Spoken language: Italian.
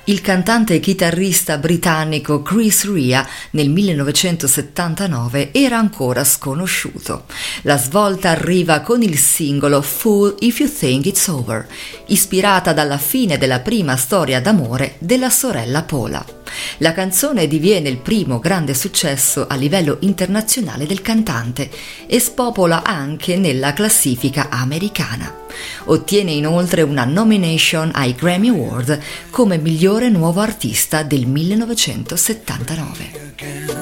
Il cantante e chitarrista britannico Chris Rea nel 1979 era ancora sconosciuto. La svolta arriva con il singolo Fool If You Think It's Over, ispirata dalla fine della prima storia d'amore della sorella Paula. La canzone diviene il primo grande successo a livello internazionale del cantante e spopola anche nella classifica americana. Ottiene inoltre una nomination ai Grammy Award come migliore nuovo artista del 1979.